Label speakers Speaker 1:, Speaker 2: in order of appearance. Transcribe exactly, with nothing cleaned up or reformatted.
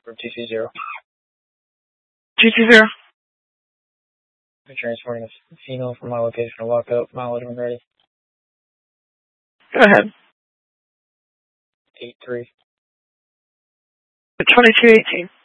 Speaker 1: For T C zero.
Speaker 2: G T zero.
Speaker 1: Transporting a female from my location to lock up. Mileage when ready.
Speaker 2: Go ahead.
Speaker 1: eight three.
Speaker 2: twenty-two eighteen.